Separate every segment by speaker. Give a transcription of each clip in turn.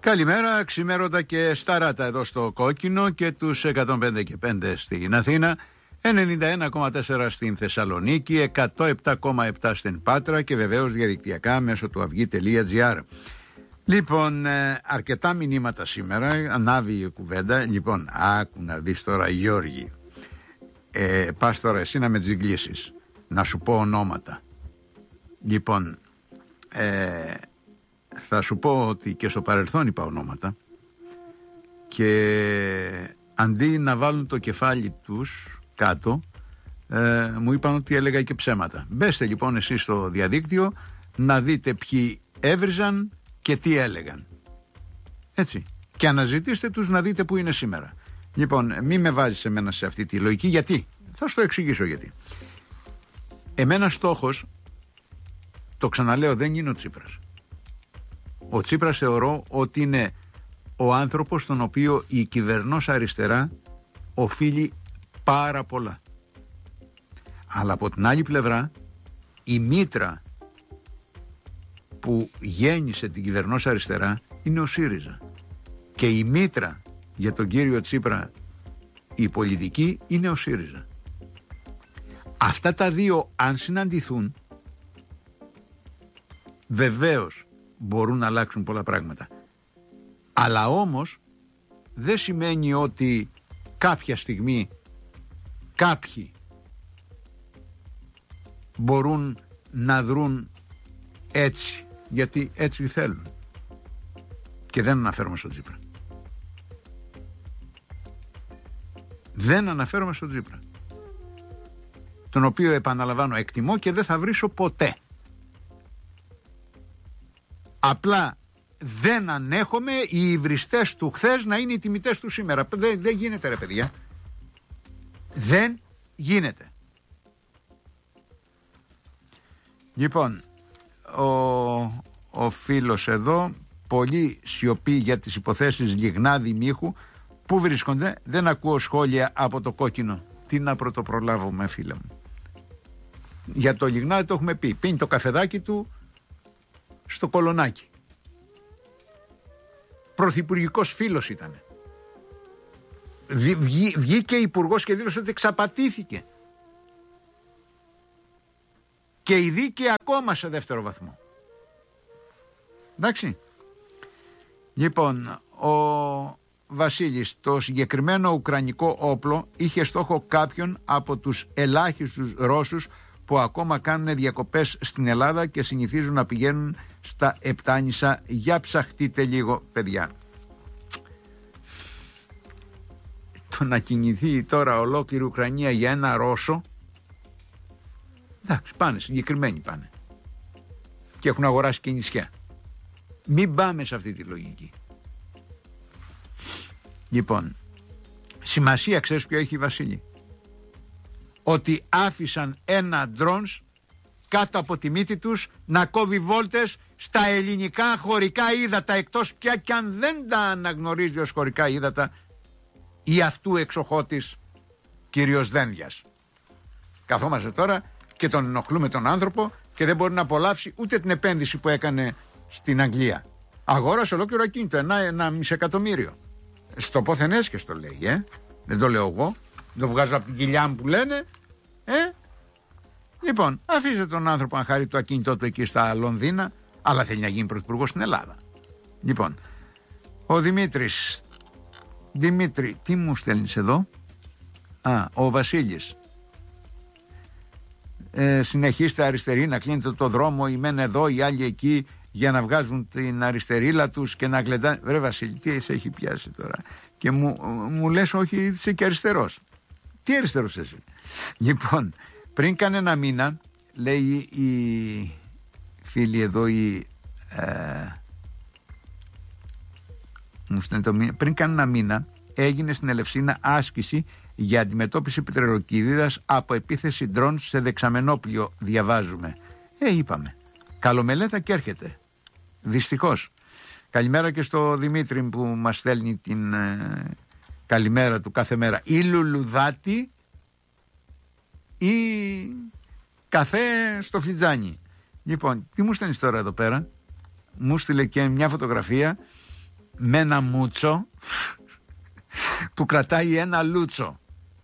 Speaker 1: Καλημέρα, ξημέρωτα και σταράτα εδώ στο Κόκκινο και τους 105 και 5 στην Αθήνα, 91,4 στην Θεσσαλονίκη, 107,7 στην Πάτρα και βεβαίως διαδικτυακά μέσω του αυγή.gr. Λοιπόν, αρκετά μηνύματα σήμερα, ανάβει η κουβέντα. Λοιπόν, άκου να δεις τώρα, Γιώργη, πας τώρα εσύ να με τζιγκλίσεις, να σου πω ονόματα. Λοιπόν, θα σου πω ότι και στο παρελθόν είπα ονόματα και αντί να βάλουν το κεφάλι τους κάτω, μου είπαν ότι έλεγα και ψέματα. Μπέστε λοιπόν εσείς στο διαδίκτυο να δείτε ποιοι έβριζαν και τι έλεγαν. Έτσι. Και αναζητήστε τους να δείτε που είναι σήμερα. Λοιπόν, μη με βάζεις εμένα σε αυτή τη λογική. Γιατί? Θα σου το εξηγήσω γιατί. Εμένα στόχος, το ξαναλέω, δεν είναι ο Τσίπρας. Ο Τσίπρας θεωρώ ότι είναι ο άνθρωπος στον οποίο η κυβερνός αριστερά οφείλει πάρα πολλά. Αλλά από την άλλη πλευρά η μήτρα που γέννησε την κυβερνός αριστερά είναι ο ΣΥΡΙΖΑ. Και η μήτρα για τον κύριο Τσίπρα, η πολιτική, είναι ο ΣΥΡΙΖΑ. Αυτά τα δύο αν συναντηθούν, βεβαίως μπορούν να αλλάξουν πολλά πράγματα. Αλλά όμως δεν σημαίνει ότι κάποια στιγμή κάποιοι μπορούν να δρουν έτσι, γιατί έτσι θέλουν. Και δεν αναφέρομαι στον Τσίπρα. Δεν αναφέρομαι στον Τσίπρα, τον οποίο, επαναλαμβάνω, εκτιμώ και δεν θα βρίσω ποτέ. Απλά δεν ανέχομαι οι υβριστές του χθες να είναι οι τιμητές του σήμερα. Δεν γίνεται, ρε παιδιά. Δεν γίνεται. Λοιπόν, ο φίλος εδώ, πολύ σιωπή για τις υποθέσεις Λιγνάδη Μίχου. Πού βρίσκονται? Δεν ακούω σχόλια από το Κόκκινο. Τι να πρωτοπρολάβουμε, φίλε μου. Για το Λιγνάδη το έχουμε πει. Πίνει το καφεδάκι του στο Κολονάκι. Πρωθυπουργικός φίλος ήταν. Βγήκε υπουργός και δήλωσε ότι εξαπατήθηκε. Και η δίκη ακόμα σε δεύτερο βαθμό. Εντάξει. Λοιπόν, ο Βασίλης, το συγκεκριμένο ουκρανικό όπλο είχε στόχο κάποιον από τους ελάχιστους Ρώσους που ακόμα κάνουν διακοπές στην Ελλάδα και συνηθίζουν να πηγαίνουν στα Επτάνησα. Για ψαχτείτε λίγο, παιδιά. Το να κινηθεί τώρα ολόκληρη Ουκρανία για ένα Ρώσο, εντάξει, πάνε, συγκεκριμένοι πάνε και έχουν αγοράσει και νησιά. Μην πάμε σε αυτή τη λογική. Λοιπόν, σημασία ξέρεις ποιο έχει, Βασίλη? Ότι άφησαν ένα ντρόνς κάτω από τη μύτη τους να κόβει βόλτες στα ελληνικά χωρικά ύδατα, εκτός πια και αν δεν τα αναγνωρίζει ως χωρικά ύδατα ή αυτού εξοχώτης κύριος Δένδιας. Καθόμαστε τώρα και τον ενοχλούμε τον άνθρωπο και δεν μπορεί να απολαύσει ούτε την επένδυση που έκανε στην Αγγλία. Αγόρασε ολόκληρο ακίνητο, ένα μισεκατομμύριο. Στο πόθεν έσχεστο λέει, δεν το λέω εγώ, το βγάζω από την κοιλιά μου που λένε, Λοιπόν, αφήστε τον άνθρωπο να χαρεί το ακίνητό του εκεί στα Λονδίνα, αλλά θέλει να γίνει πρωθυπουργός στην Ελλάδα. Λοιπόν, ο Δημήτρης, Δημήτρη, τι μου στέλνεις εδώ? Ο Βασίλης. Συνεχίστε αριστεροί να κλείνετε το δρόμο, οι μεν εδώ, οι άλλοι εκεί, για να βγάζουν την αριστερίλα τους και να γλεντάνε. Ρε Βασίλη, τι σε έχει πιάσει τώρα? Και μου λες όχι, είσαι και αριστερός. Τι αριστερός εσύ? Λοιπόν, πριν κανένα μήνα, λέει η φίλη εδώ, πριν κανένα μήνα έγινε στην Ελευσίνα άσκηση για αντιμετώπιση πετρελοκύδιδας από επίθεση ντρόν σε δεξαμενόπλιο, διαβάζουμε. Είπαμε. Καλομελέτα και έρχεται. Δυστυχώς. Καλημέρα και στο Δημήτρη που μας στέλνει την καλημέρα του κάθε μέρα. Ή λουλουδάτη ή καφέ στο φλιτζάνι. Λοιπόν, τι μου στέλνεις τώρα εδώ πέρα? Μου στείλε και μια φωτογραφία με ένα μούτσο που κρατάει ένα λούτσο.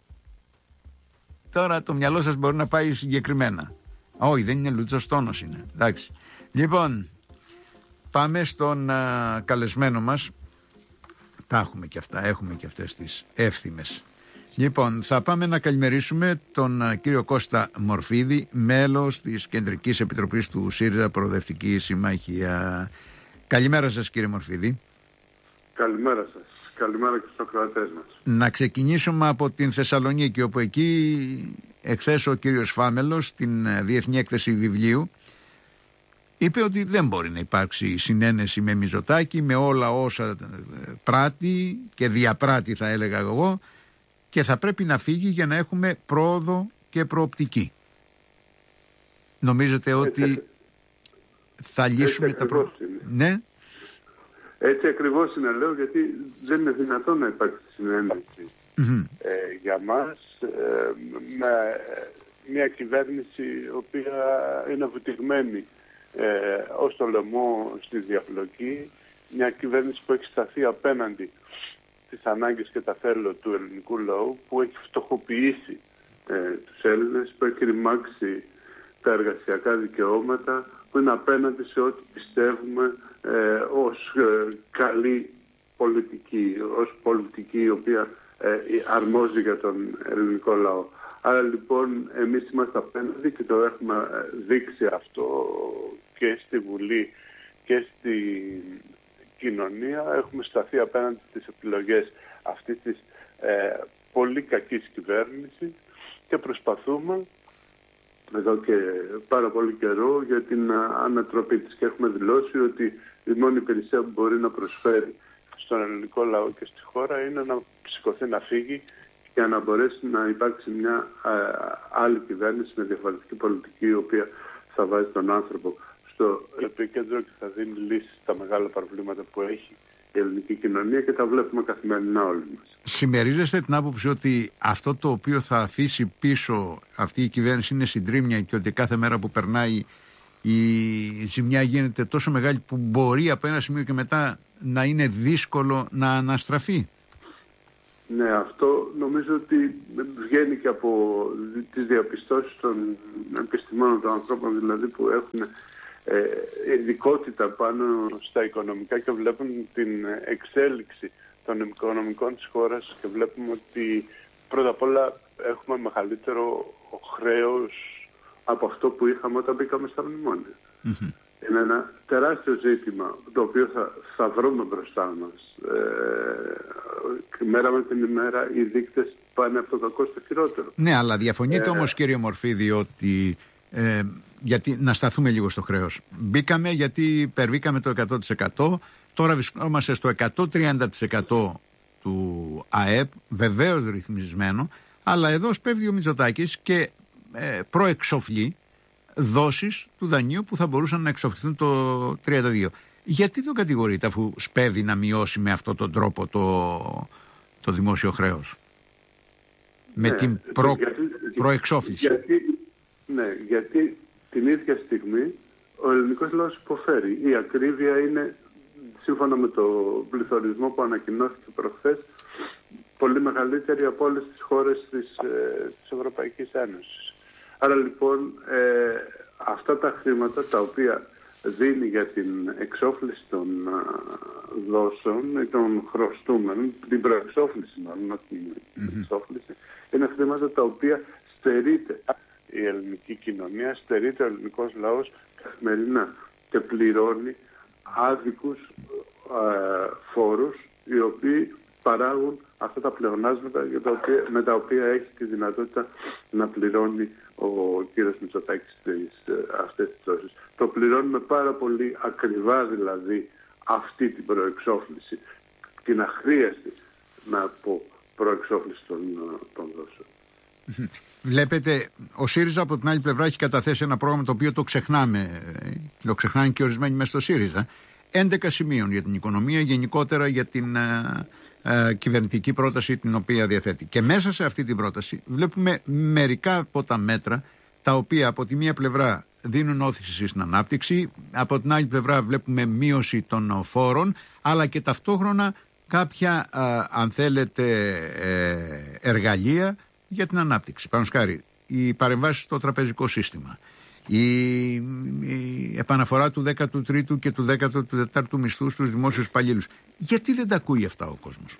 Speaker 1: Τώρα το μυαλό σας μπορεί να πάει συγκεκριμένα. Όχι, δεν είναι λούτσος, τόνος είναι. Εντάξει. Λοιπόν, πάμε στον καλεσμένο μας. Τα έχουμε και αυτά, έχουμε και αυτές τις εύθυμες. Λοιπόν, θα πάμε να καλημερίσουμε τον κύριο Κώστα Μορφίδη, μέλος της Κεντρικής Επιτροπής του ΣΥΡΙΖΑ Προοδευτική Συμμαχία. Καλημέρα σας, κύριε Μορφίδη.
Speaker 2: Καλημέρα σας. Καλημέρα και στους ακροατές μας.
Speaker 1: Να ξεκινήσουμε από την Θεσσαλονίκη, όπου εκεί εχθές ο κύριος Φάμελος στην Διεθνή Έκθεση Βιβλίου είπε ότι δεν μπορεί να υπάρξει συνένεση με Μητσοτάκη, με όλα όσα πράττει και διαπράττει, θα έλεγα εγώ, και θα πρέπει να φύγει για να έχουμε πρόοδο και προοπτική. Νομίζετε ότι θα λύσουμε τα προβλήματα? Ναι.
Speaker 2: Έτσι ακριβώς είναι, λέω, γιατί δεν είναι δυνατόν να υπάρξει συνένεση για μας με μια κυβέρνηση η οποία είναι βουτυγμένη ως το λαιμό στη διαπλοκή, μια κυβέρνηση που έχει σταθεί απέναντι τις ανάγκες και τα θέλω του ελληνικού λαού, που έχει φτωχοποιήσει τους Έλληνες, που έχει ρημάξει τα εργασιακά δικαιώματα, που είναι απέναντι σε ό,τι πιστεύουμε ως καλή πολιτική, ως πολιτική η οποία αρμόζει για τον ελληνικό λαό. Άρα λοιπόν εμείς είμαστε απέναντι και το έχουμε δείξει αυτό και στη Βουλή και στη κοινωνία. Έχουμε σταθεί απέναντι στις επιλογές αυτής της πολύ κακής κυβέρνησης και προσπαθούμε εδώ και πάρα πολύ καιρό για την ανατροπή της, και έχουμε δηλώσει ότι η μόνη υπηρεσία που μπορεί να προσφέρει στον ελληνικό λαό και στη χώρα είναι να σηκωθεί, να φύγει για να μπορέσει να υπάρξει μια άλλη κυβέρνηση με διαφορετική πολιτική, η οποία θα βάζει τον άνθρωπο στο επίκεντρο και θα δίνει λύσεις στα μεγάλα προβλήματα που έχει η ελληνική κοινωνία, και τα βλέπουμε καθημερινά όλοι μας.
Speaker 1: Συμμερίζεστε την άποψη ότι αυτό το οποίο θα αφήσει πίσω αυτή η κυβέρνηση είναι συντρίμμια, και ότι κάθε μέρα που περνάει η ζημιά γίνεται τόσο μεγάλη που μπορεί από ένα σημείο και μετά να είναι δύσκολο να αναστραφεί?
Speaker 2: Ναι, αυτό νομίζω ότι βγαίνει και από τις διαπιστώσεις των επιστημόνων, των ανθρώπων δηλαδή, που έχουν ειδικότητα πάνω στα οικονομικά και βλέπουν την εξέλιξη των οικονομικών της χώρας, και βλέπουμε ότι πρώτα απ' όλα έχουμε μεγαλύτερο χρέος από αυτό που είχαμε όταν μπήκαμε στα μνημόνια. Είναι ένα τεράστιο ζήτημα το οποίο θα βρούμε μπροστά μας. Μέρα με την ημέρα οι δείκτες πάνε από το κακό στο χειρότερο.
Speaker 1: Ναι, αλλά διαφωνείτε όμως, κύριε Μορφίδη, ότι γιατί, να σταθούμε λίγο στο χρέος. Μπήκαμε γιατί υπερβήκαμε το 100%, τώρα βρισκόμαστε στο 130% του ΑΕΠ, βεβαίως ρυθμισμένο, αλλά εδώ σπέβδει ο Μητσοτάκης και προεξοφλεί δόσεις του δανείου που θα μπορούσαν να εξοφληθούν το 32. Γιατί το κατηγορείτε, αφού σπέβδει να μειώσει με αυτόν τον τρόπο το δημόσιο χρέος? Με την προεξόφληση.
Speaker 2: Γιατί την ίδια στιγμή ο ελληνικός λαός υποφέρει. Η ακρίβεια είναι, σύμφωνα με το πληθωρισμό που ανακοινώθηκε προχθές, πολύ μεγαλύτερη από όλες τις χώρες της Ευρωπαϊκής Ένωσης. Άρα λοιπόν αυτά τα χρήματα τα οποία δίνει για την εξόφληση των δόσεων ή των χρωστούμενων, την προεξόφληση μάλλον, την εξόφληση, είναι χρήματα τα οποία στερείται η ελληνική κοινωνία, στερείται ο ελληνικός λαός καθημερινά και πληρώνει άδικους φόρους, οι οποίοι παράγουν αυτά τα πλεονάσματα με τα οποία έχει τη δυνατότητα να πληρώνει ο κύριος Μητσοτάκης αυτές τις δόσεις. Το πληρώνουμε πάρα πολύ ακριβά, δηλαδή, αυτή την προεξόφληση, την αχρίαστη, να πω, προεξόφληση των δόσεων.
Speaker 1: Βλέπετε, ο ΣΥΡΙΖΑ από την άλλη πλευρά έχει καταθέσει ένα πρόγραμμα το οποίο το ξεχνάμε, το ξεχνάνε και ορισμένοι μέσα στο ΣΥΡΙΖΑ. 11 σημείων για την οικονομία, γενικότερα για την κυβερνητική πρόταση την οποία διαθέτει. Και μέσα σε αυτή την πρόταση βλέπουμε μερικά από τα μέτρα τα οποία από τη μία πλευρά δίνουν όθηση στην ανάπτυξη, από την άλλη πλευρά βλέπουμε μείωση των φόρων, αλλά και ταυτόχρονα κάποια, αν θέλετε, εργαλεία για την ανάπτυξη. Πάνω σκάρι, οι παρεμβάσεις στο τραπεζικό σύστημα, η επαναφορά του 13ου και του 14ου μισθού στους δημόσιους υπαλλήλους. Γιατί δεν τα ακούει αυτά ο κόσμος?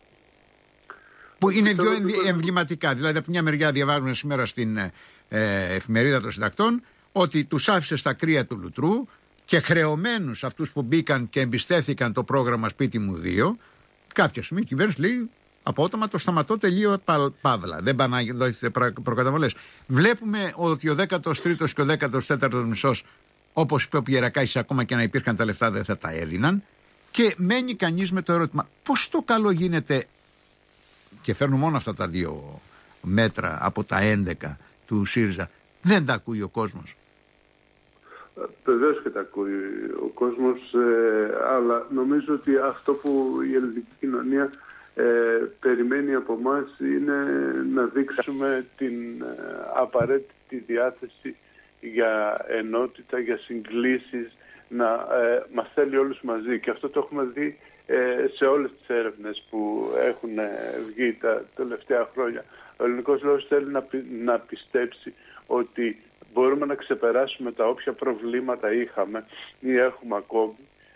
Speaker 1: Που είναι δύο εμβληματικά. Δηλαδή, από μια μεριά διαβάζουμε σήμερα στην εφημερίδα των συντακτών ότι τους άφησε στα κρύα του λουτρού και χρεωμένους αυτούς που μπήκαν και εμπιστεύθηκαν το πρόγραμμα Σπίτι μου 2. Κάποια στιγμή η κυβέρνηση λέει απότομα το σταματώ, τελείω παύλα. Δεν πάνε να δώσετε προκαταβολές. Βλέπουμε ότι ο 13ος και ο 14ος μισός, όπως είπε ο Πιερακάκης, ακόμα και να υπήρχαν τα λεφτά δεν θα τα έδιναν. Και μένει κανείς με το ερώτημα, πώς το καλό γίνεται, και φέρνουν μόνο αυτά τα δύο μέτρα από τα 11 του ΣΥΡΙΖΑ, δεν τα ακούει ο κόσμος?
Speaker 2: Βεβαίως και τα ακούει ο κόσμος, αλλά νομίζω ότι αυτό που η ελληνική κοινωνία περιμένει από εμάς είναι να δείξουμε την απαραίτητη διάθεση για ενότητα, για συγκλήσεις, να μας θέλει όλους μαζί. Και αυτό το έχουμε δει σε όλες τις έρευνες που έχουν βγει τα τελευταία χρόνια. Ο ελληνικός λαός θέλει να πιστέψει ότι μπορούμε να ξεπεράσουμε τα όποια προβλήματα είχαμε ή έχουμε ακόμη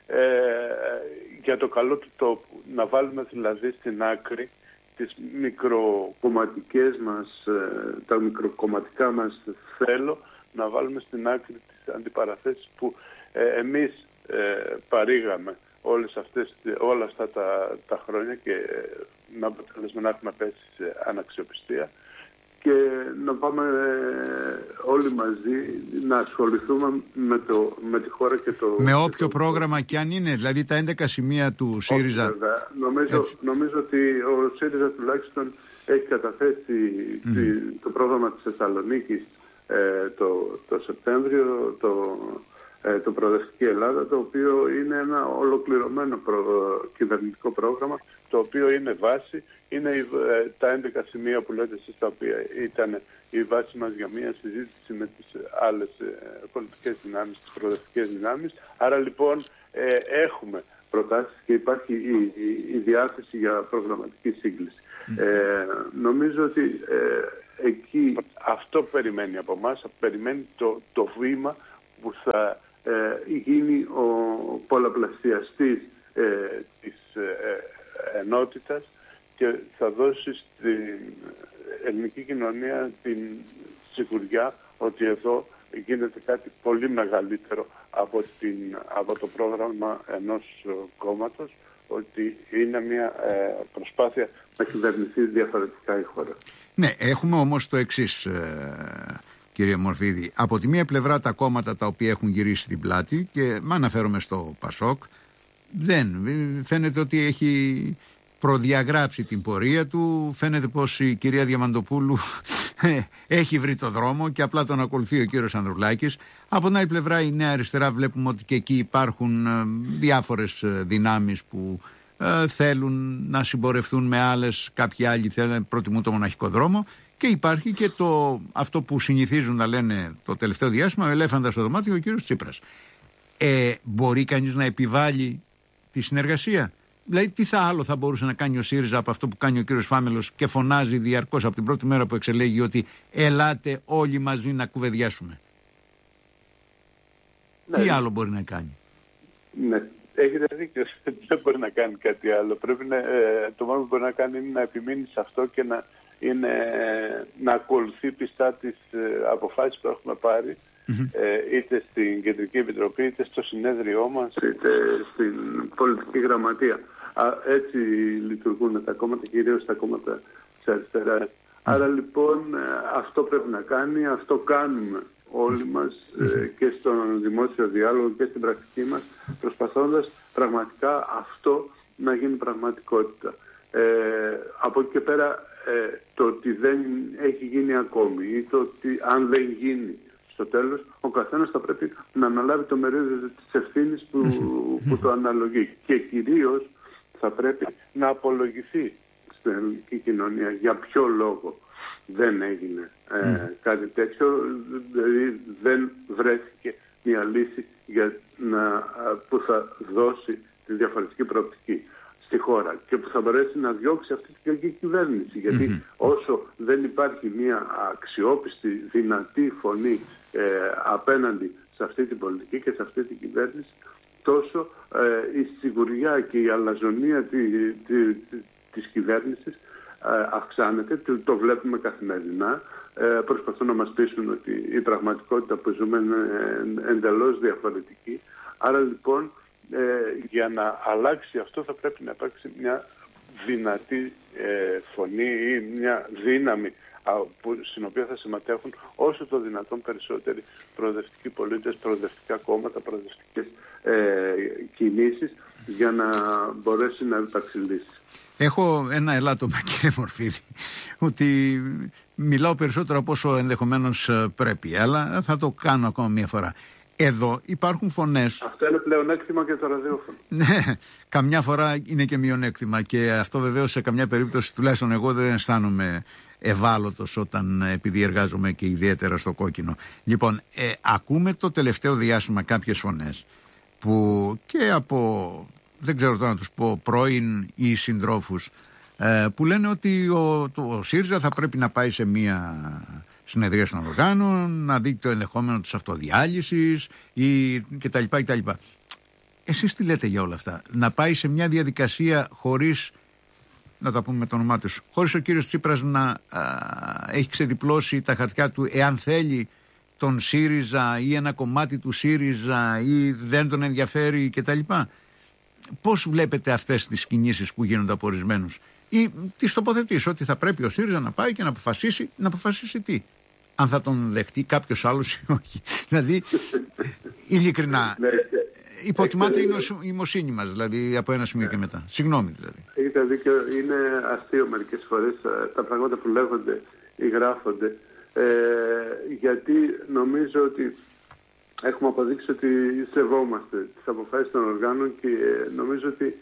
Speaker 2: για το καλό του τόπου. Να βάλουμε δηλαδή στην άκρη τις μικροκομματικές μας, τα μικροκομματικά μας θέλω, να βάλουμε στην άκρη τις αντιπαραθέσεις που εμείς παρήγαμε όλα αυτά τα χρόνια και με αποτέλεσμα να έχουμε πέσει σε αναξιοπιστία, και να πάμε όλοι μαζί να ασχοληθούμε με τη χώρα και το...
Speaker 1: Με όποιο πρόγραμμα και αν είναι, δηλαδή τα 11 σημεία του ΣΥΡΙΖΑ.
Speaker 2: Νομίζω ότι ο ΣΥΡΙΖΑ τουλάχιστον έχει καταθέσει το πρόγραμμα της Θεσσαλονίκης το Σεπτέμβριο, το Προοδευτική Ελλάδα, το οποίο είναι ένα ολοκληρωμένο κυβερνητικό πρόγραμμα, το οποίο είναι βάση, είναι τα 11 σημεία που λέτε εσείς, τα οποία ήταν η βάση μας για μια συζήτηση με τις άλλες πολιτικές δυνάμεις, τις προοδευτικές δυνάμεις. Άρα λοιπόν έχουμε προτάσεις και υπάρχει η διάθεση για προγραμματική σύγκληση. Νομίζω ότι εκεί αυτό περιμένει από εμάς, περιμένει το βήμα που θα γίνει ο πολλαπλασιαστής της ενότητας και θα δώσει στην ελληνική κοινωνία την σιγουριά ότι εδώ γίνεται κάτι πολύ μεγαλύτερο από το πρόγραμμα ενός κόμματος, ότι είναι μια προσπάθεια να κυβερνηθεί διαφορετικά η χώρα.
Speaker 1: Ναι, έχουμε όμως το εξής, κύριε Μορφίδη. Από τη μία πλευρά τα κόμματα τα οποία έχουν γυρίσει την πλάτη, και με αναφέρομαι στο ΠΑΣΟΚ, δεν φαίνεται ότι έχει προδιαγράψει την πορεία του. Φαίνεται πως η κυρία Διαμαντοπούλου έχει βρει το δρόμο και απλά τον ακολουθεί ο κύριος Ανδρουλάκης. Από την άλλη πλευρά η Νέα Αριστερά βλέπουμε ότι και εκεί υπάρχουν διάφορες δυνάμεις που θέλουν να συμπορευτούν με άλλες, κάποιοι άλλοι προτιμούν το μοναχικό δρόμο, και υπάρχει και αυτό που συνηθίζουν να λένε το τελευταίο διάστημα, ο ελέφαντας στο δωμάτιο, ο κύριος Τσίπρας. Μπορεί κανείς να επιβάλλει τη συνεργασία? Δηλαδή, τι άλλο θα μπορούσε να κάνει ο ΣΥΡΙΖΑ από αυτό που κάνει ο κύριος Φάμελος και φωνάζει διαρκώς από την πρώτη μέρα που εξελέγει ότι ελάτε όλοι μαζί να κουβεντιάσουμε? Ναι. Τι άλλο μπορεί να κάνει?
Speaker 2: Ναι, έχετε δίκιο. Δεν μπορεί να κάνει κάτι άλλο. Το μόνο που μπορεί να κάνει είναι να επιμείνει σε αυτό και να ακολουθεί πιστά τις αποφάσεις που έχουμε πάρει, είτε στην Κεντρική Επιτροπή, είτε στο συνέδριό μας, είτε στην πολιτική γραμματεία. Έτσι λειτουργούν τα κόμματα, κυρίως τα κόμματα της αριστεράς. Άρα λοιπόν αυτό πρέπει να κάνει, αυτό κάνουμε όλοι μας και στον δημόσιο διάλογο και στην πρακτική μας, προσπαθώντας πραγματικά αυτό να γίνει πραγματικότητα. Από εκεί και πέρα το ότι δεν έχει γίνει ακόμη ή το ότι αν δεν γίνει στο τέλος, ο καθένας θα πρέπει να αναλάβει το μερίδιο της ευθύνης που το αναλογεί, και κυρίως θα πρέπει να απολογηθεί στην ελληνική κοινωνία για ποιο λόγο δεν έγινε κάτι τέτοιο, δηλαδή δεν βρέθηκε μια λύση που θα δώσει τη διαφορετική προοπτική στη χώρα και που θα μπορέσει να διώξει αυτή την κακή κυβέρνηση. Γιατί όσο δεν υπάρχει μια αξιόπιστη, δυνατή φωνή απέναντι σε αυτή την πολιτική και σε αυτή την κυβέρνηση, τόσο η σιγουριά και η αλαζονία της κυβέρνησης αυξάνεται. Το βλέπουμε καθημερινά. Προσπαθούν να μας πείσουν ότι η πραγματικότητα που ζούμε είναι εντελώς διαφορετική. Άρα λοιπόν για να αλλάξει αυτό θα πρέπει να υπάρξει μια δυνατή φωνή ή μια δύναμη στην οποία θα συμμετέχουν όσο το δυνατόν περισσότεροι προοδευτικοί πολίτες, προοδευτικά κόμματα, προοδευτικές κινήσεις για να μπορέσει να υπάρξει λύση.
Speaker 1: Έχω ένα ελάττωμα, κύριε Μορφίδη, ότι μιλάω περισσότερο από όσο ενδεχομένως πρέπει, αλλά θα το κάνω ακόμα μια φορά. Εδώ υπάρχουν φωνές.
Speaker 2: Αυτό είναι πλεονέκτημα και το ραδιόφωνο.
Speaker 1: Ναι, καμιά φορά είναι και μειονέκτημα και αυτό βεβαίως σε καμιά περίπτωση, τουλάχιστον εγώ δεν αισθάνομαι ευάλωτος επειδή εργάζομαι και ιδιαίτερα στο κόκκινο. Λοιπόν, ακούμε το τελευταίο διάστημα κάποιες φωνές που και από, δεν ξέρω τώρα να τους πω, πρώην ή συντρόφους, που λένε ότι ο ΣΥΡΙΖΑ θα πρέπει να πάει σε μία συνεδρία των οργάνων, να δει το ενδεχόμενο της αυτοδιάλυσης ή κτλ. Εσείς τι λέτε για όλα αυτά? Να πάει σε μια διαδικασία χωρίς, να τα πούμε με το όνομά τους, χωρίς ο κύριος Τσίπρας να έχει ξεδιπλώσει τα χαρτιά του εάν θέλει τον ΣΥΡΙΖΑ ή ένα κομμάτι του ΣΥΡΙΖΑ ή δεν τον ενδιαφέρει κτλ. Πώς βλέπετε αυτές τις κινήσεις που γίνονται από ορισμένους, ή τις τοποθετήσεις ότι θα πρέπει ο ΣΥΡΙΖΑ να πάει και να αποφασίσει τι? Αν θα τον δεχτεί κάποιος άλλος ή όχι. Δηλαδή, ειλικρινά, υποτιμάται η νοημοσύνη μας, δηλαδή, από ένα σημείο και μετά. Συγγνώμη, δηλαδή.
Speaker 2: Έχετε δίκιο, είναι αστείο μερικές φορές τα πράγματα που λέγονται ή γράφονται, γιατί νομίζω ότι έχουμε αποδείξει ότι σεβόμαστε τις αποφάσεις των οργάνων και νομίζω ότι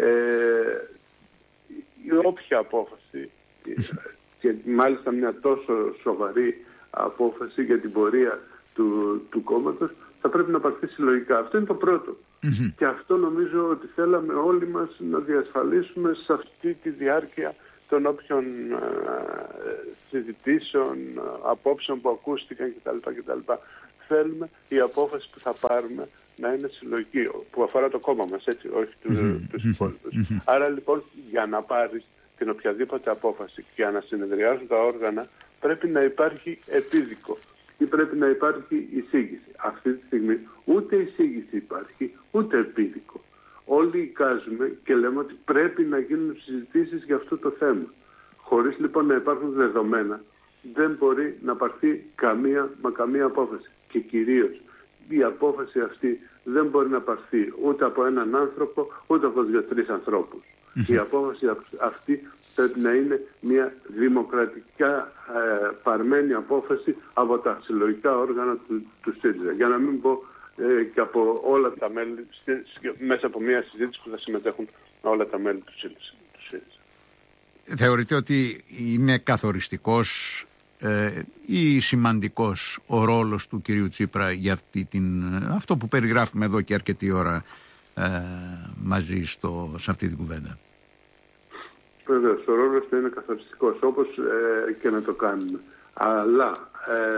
Speaker 2: η όποια απόφαση και μάλιστα μια τόσο σοβαρή απόφαση για την πορεία του κόμματος θα πρέπει να πάρθει συλλογικά. Αυτό είναι το πρώτο. Και αυτό νομίζω ότι θέλαμε όλοι μας να διασφαλίσουμε σε αυτή τη διάρκεια των όποιων συζητήσεων, απόψεων που ακούστηκαν κτλ. Θέλουμε η απόφαση που θα πάρουμε να είναι συλλογική, που αφορά το κόμμα μας, έτσι, όχι τους υπόλοιπους. Άρα λοιπόν, για να πάρεις την οποιαδήποτε απόφαση και για να συνεδριάζουν τα όργανα, πρέπει να υπάρχει επίδικο ή πρέπει να υπάρχει εισήγηση. Αυτή τη στιγμή ούτε εισήγηση υπάρχει, ούτε επίδικο. Όλοι εικάζουμε και λέμε ότι πρέπει να γίνουν συζητήσεις για αυτό το θέμα. Χωρίς λοιπόν να υπάρχουν δεδομένα, δεν μπορεί να πάρθει καμία απόφαση. Και κυρίως η απόφαση αυτή δεν μπορεί να πάρθει ούτε από έναν άνθρωπο, ούτε από 2-3 ανθρώπους. Η απόφαση αυτή πρέπει να είναι μια δημοκρατικά παρμένη απόφαση από τα συλλογικά όργανα του ΣΥΡΙΖΑ. Για να μην πω και από όλα τα μέλη, μέσα από μια συζήτηση που θα συμμετέχουν όλα τα μέλη του ΣΥΡΙΖΑ.
Speaker 1: Θεωρείτε ότι είναι καθοριστικός ή σημαντικός ο ρόλος του κυρίου Τσίπρα για αυτό που περιγράφουμε εδώ και αρκετή ώρα μαζί σε αυτή την κουβέντα?
Speaker 2: Βεβαίως, ο ρόλος του είναι καθοριστικός, όπως και να το κάνουμε. Αλλά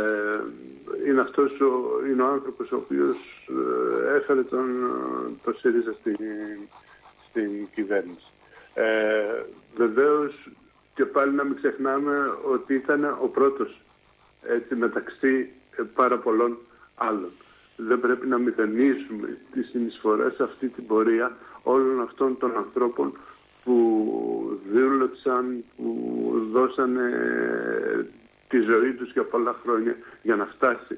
Speaker 2: είναι ο άνθρωπος ο οποίος έφερε το ΣΥΡΙΖΑ στην κυβέρνηση. Βεβαίως, και πάλι να μην ξεχνάμε ότι ήταν ο πρώτος, έτσι, μεταξύ πάρα πολλών άλλων. Δεν πρέπει να μηδενίσουμε τη συνεισφορά σε αυτή την πορεία όλων αυτών των ανθρώπων που δούλεψαν, που δώσανε τη ζωή τους για πολλά χρόνια για να φτάσει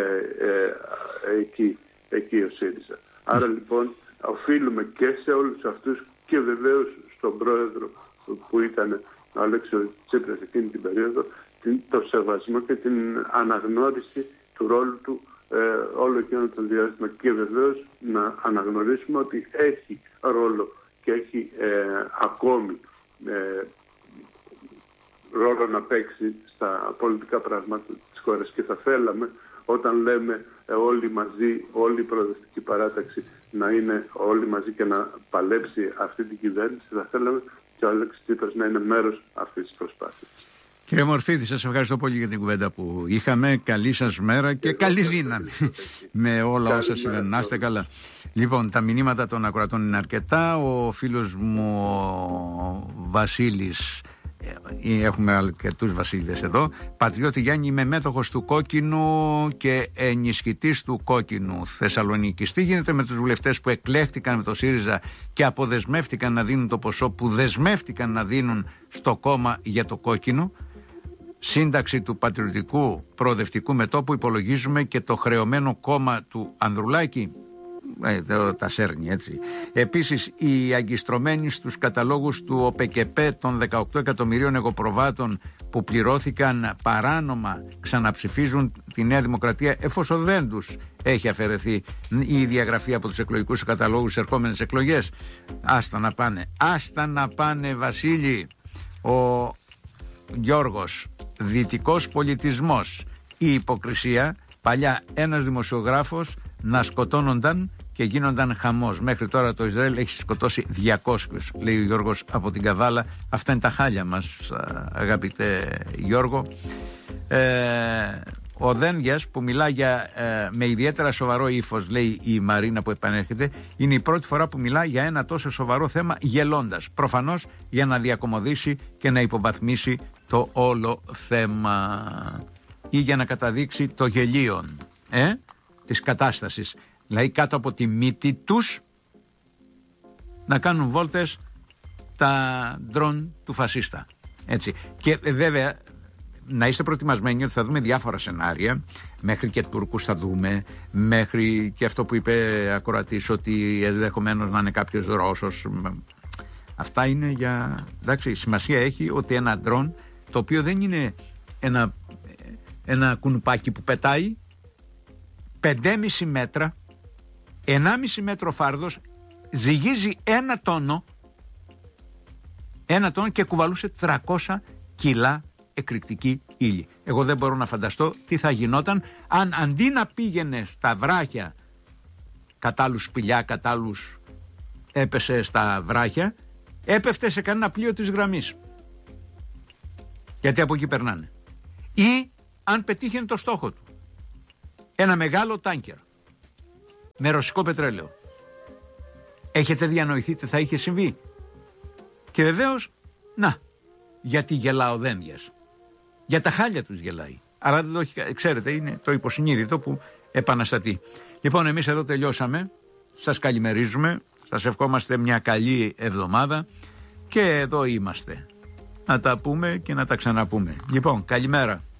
Speaker 2: εκεί ο ΣΥΡΙΖΑ. Άρα λοιπόν οφείλουμε και σε όλους αυτούς και βεβαίως στον πρόεδρο που ήταν ο Αλέξης Τσίπρας εκείνη την περίοδο, το σεβασμό και την αναγνώριση του ρόλου του όλο εκείνο το διάστημα, και βεβαίως να αναγνωρίσουμε ότι έχει ρόλο και έχει ακόμη ρόλο να παίξει στα πολιτικά πράγματα της χώρας και θα θέλαμε όταν λέμε όλοι μαζί, όλη η προοδευτική παράταξη να είναι όλοι μαζί και να παλέψει αυτή την κυβέρνηση, θα θέλαμε και ο Αλέξης Τσίπρας να είναι μέρος αυτής της προσπάθειας.
Speaker 1: Κύριε Μορφίδη, σας ευχαριστώ πολύ για την κουβέντα που είχαμε. Καλή σας μέρα και καλή δύναμη με όλα όσα συμβαίνουν. Να είστε καλά. Λοιπόν, τα μηνύματα των ακροατών είναι αρκετά. Ο φίλος μου ο Βασίλης, έχουμε αρκετούς Βασίλειδες εδώ. Πατριώτη Γιάννη, είμαι μέτοχος του Κόκκινου και ενισχυτής του Κόκκινου Θεσσαλονίκης. Τι γίνεται με τους βουλευτές που εκλέχτηκαν με το ΣΥΡΙΖΑ και αποδεσμεύτηκαν να δίνουν το ποσό που δεσμεύτηκαν να δίνουν στο κόμμα για το Κόκκινο? Σύνταξη του Πατριωτικού Προοδευτικού Μετώπου υπολογίζουμε και το χρεωμένο κόμμα του Ανδρουλάκη. Τα σέρνει έτσι. Επίσης, οι αγκιστρωμένοι στους καταλόγους του ΟΠΕΚΕΠΕ των 18 εκατομμυρίων εγωπροβάτων που πληρώθηκαν παράνομα ξαναψηφίζουν τη Νέα Δημοκρατία, εφόσον δεν τους έχει αφαιρεθεί η διαγραφή από τους εκλογικούς καταλόγους στις ερχόμενες εκλογές. Άστα να πάνε. Άστα να πάνε, Βασίλη. Ο Γιώργος, δυτικός πολιτισμός, η υποκρισία. Παλιά ένας δημοσιογράφος να σκοτώνονταν και γίνονταν χαμός. Μέχρι τώρα το Ισραήλ έχει σκοτώσει 200, λέει ο Γιώργος από την Καβάλα. Αυτά είναι τα χάλια μας, αγαπητέ Γιώργο. Ο Δένδιας που μιλά με ιδιαίτερα σοβαρό ύφος, λέει η Μαρίνα που επανέρχεται, είναι η πρώτη φορά που μιλά για ένα τόσο σοβαρό θέμα γελώντας. Προφανώς για να διακομωδήσει και να υποβαθμίσει το όλο θέμα ή για να καταδείξει το γελίον της κατάστασης. Δηλαδή κάτω από τη μύτη τους να κάνουν βόλτες τα ντρόν του φασίστα. Έτσι. Και βέβαια να είστε προετοιμασμένοι ότι θα δούμε διάφορα σενάρια, μέχρι και Τούρκους θα δούμε, μέχρι και αυτό που είπε ακροατής ότι ενδεχομένως να είναι κάποιος Ρώσος. Αυτά είναι για... Εντάξει, σημασία έχει ότι ένα ντρόν, το οποίο δεν είναι ένα κουνουπάκι που πετάει, 5,5 μέτρα, 1,5 μέτρο φάρδος, ζυγίζει 1 τόνο και κουβαλούσε 300 κιλά εκρηκτική ύλη. Εγώ δεν μπορώ να φανταστώ τι θα γινόταν αν αντί να πήγαινε στα βράχια, κατάλληλους σπηλιά, κατάλληλους έπεσε στα βράχια, έπεφτε σε κανένα πλοίο της γραμμής. Γιατί από εκεί περνάνε. Ή αν πετύχαινε το στόχο του, ένα μεγάλο τάνκερ με ρωσικό πετρέλαιο. Έχετε διανοηθεί τι θα είχε συμβεί? Και βεβαίως, να, γιατί γελά ο Δένδιας. Για τα χάλια τους γελάει. Αλλά δεν το έχει, ξέρετε, είναι το υποσυνείδητο που επαναστατεί. Λοιπόν, εμείς εδώ τελειώσαμε. Σας καλημερίζουμε. Σας ευχόμαστε μια καλή εβδομάδα. Και εδώ είμαστε. Να τα πούμε και να τα ξαναπούμε. Λοιπόν, καλημέρα.